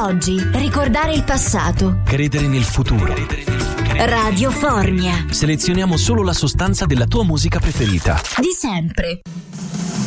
oggi, ricordare il passato. Credere nel futuro. Radio Formia. Selezioniamo solo la sostanza della tua musica preferita. Di sempre.